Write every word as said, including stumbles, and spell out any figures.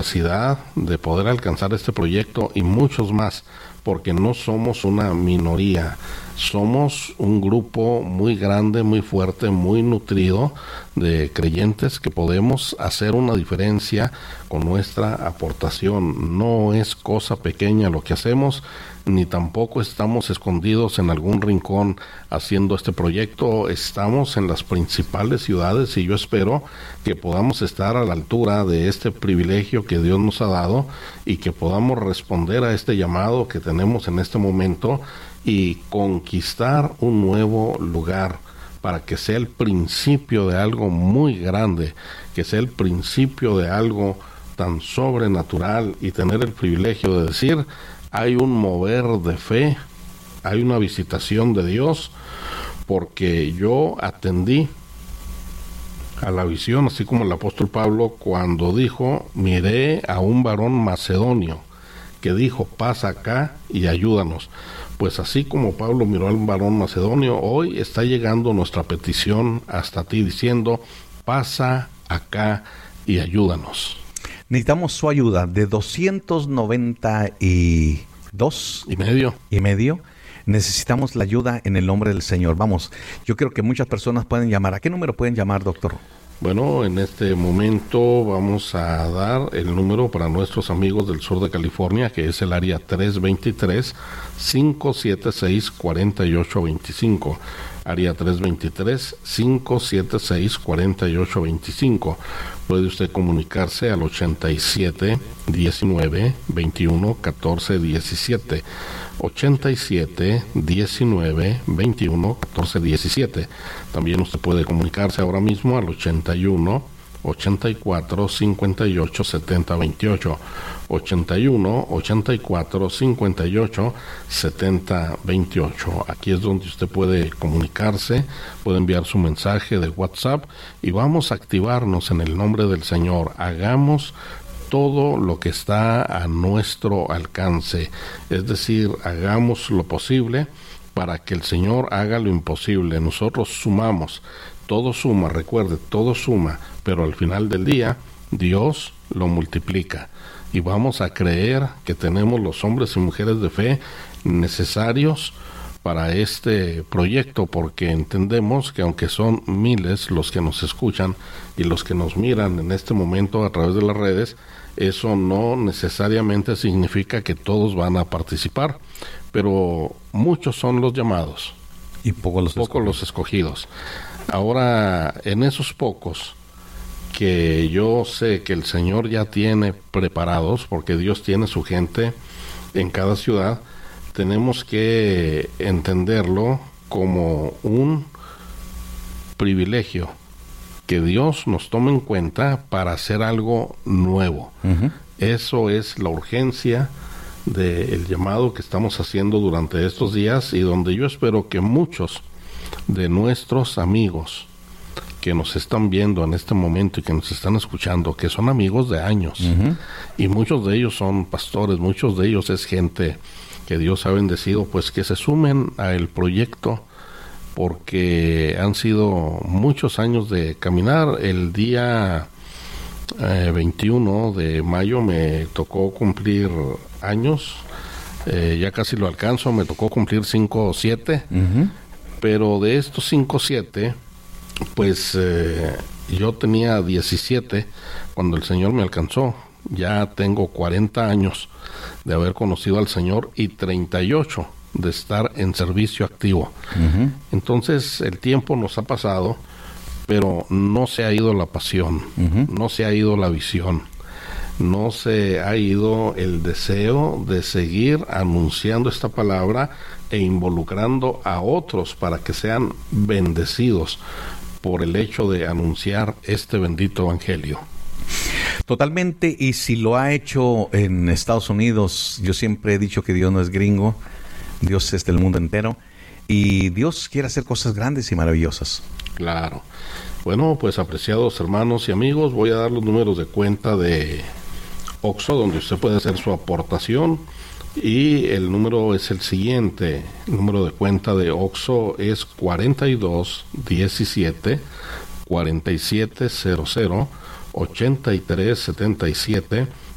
capacidad de poder alcanzar este proyecto y muchos más, porque no somos una minoría, somos un grupo muy grande, muy fuerte, muy nutrido de creyentes que podemos hacer una diferencia con nuestra aportación. No es cosa pequeña lo que hacemos, ni tampoco estamos escondidos en algún rincón haciendo este proyecto. Estamos en las principales ciudades y yo espero que podamos estar a la altura de este privilegio que Dios nos ha dado y que podamos responder a este llamado que tenemos en este momento y conquistar un nuevo lugar para que sea el principio de algo muy grande, que sea el principio de algo tan sobrenatural y tener el privilegio de decir: hay un mover de fe, hay una visitación de Dios, porque yo atendí a la visión, así como el apóstol Pablo cuando dijo: miré a un varón macedonio que dijo, pasa acá y ayúdanos. Pues así como Pablo miró al varón macedonio, hoy está llegando nuestra petición hasta ti diciendo, pasa acá y ayúdanos. Necesitamos su ayuda de doscientos noventa y dos y medio. Y medio. Necesitamos la ayuda en el nombre del Señor. Vamos, yo creo que muchas personas pueden llamar. ¿A qué número pueden llamar, doctor? Bueno, en este momento vamos a dar el número para nuestros amigos del sur de California, que es el área tres dos tres, cinco siete seis, cuatro ocho dos cinco. Área tres dos tres, cinco siete seis, cuatro ocho dos cinco. Puede usted comunicarse al ochenta y siete, diecinueve, veintiuno, catorce, diecisiete. ochenta y siete, diecinueve, veintiuno, catorce, diecisiete. También usted puede comunicarse ahora mismo al ochenta y uno, ochenta y cuatro, cincuenta y ocho, setenta, veintiocho. ochenta y uno, ochenta y cuatro, cincuenta y ocho, setenta, veintiocho. Aquí es donde usted puede comunicarse, puede enviar su mensaje de WhatsApp y vamos a activarnos en el nombre del Señor. Hagamos todo lo que está a nuestro alcance, es decir, hagamos lo posible para que el Señor haga lo imposible. Nosotros sumamos, todo suma, recuerde, todo suma, pero al final del día Dios lo multiplica y vamos a creer que tenemos los hombres y mujeres de fe necesarios para este proyecto, porque entendemos que aunque son miles los que nos escuchan y los que nos miran en este momento a través de las redes, eso no necesariamente significa que todos van a participar, pero muchos son los llamados y pocos los, pocos los escogidos. Ahora, en esos pocos que yo sé que el Señor ya tiene preparados, porque Dios tiene su gente en cada ciudad, tenemos que entenderlo como un privilegio que Dios nos tome en cuenta para hacer algo nuevo. Uh-huh. Eso es la urgencia del llamado que estamos haciendo durante estos días y donde yo espero que muchos de nuestros amigos que nos están viendo en este momento y que nos están escuchando, que son amigos de años, uh-huh. y muchos de ellos son pastores, muchos de ellos es gente que Dios ha bendecido, pues que se sumen a el proyecto, porque han sido muchos años de caminar. El día eh, veintiuno de mayo me tocó cumplir años, eh, ya casi lo alcanzo, me tocó cumplir cinco o siete, uh-huh. pero de estos cinco o siete, pues eh, yo tenía diecisiete cuando el Señor me alcanzó. Ya tengo cuarenta años de haber conocido al Señor y treinta y ocho de estar en servicio activo. Uh-huh. Entonces el tiempo nos ha pasado, pero no se ha ido la pasión, uh-huh. no se ha ido la visión, no se ha ido el deseo de seguir anunciando esta palabra e involucrando a otros para que sean bendecidos por el hecho de anunciar este bendito evangelio. Totalmente, y si lo ha hecho en Estados Unidos, yo siempre he dicho que Dios no es gringo, Dios es del mundo entero, y Dios quiere hacer cosas grandes y maravillosas. Claro. Bueno, pues apreciados hermanos y amigos, voy a dar los números de cuenta de Oxxo, donde usted puede hacer su aportación, y el número es el siguiente. El número de cuenta de Oxxo es cuarenta y dos, diecisiete, cuarenta y siete cero cero, ochenta y tres setenta y siete,